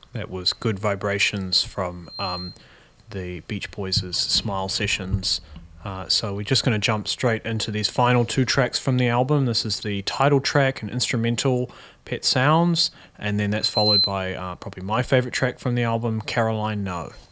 That was Good Vibrations from the Beach Boys' Smile Sessions. So we're just going to jump straight into these final two tracks from the album. This is the title track, an instrumental, Pet Sounds, and then that's followed by probably my favorite track from the album, Caroline No.